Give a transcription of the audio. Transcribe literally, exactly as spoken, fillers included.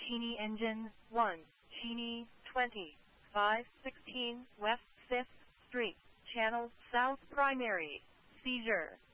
Cheney Engine one, Cheney twenty, five sixteen West fifth Street, Channel South Primary, seizure.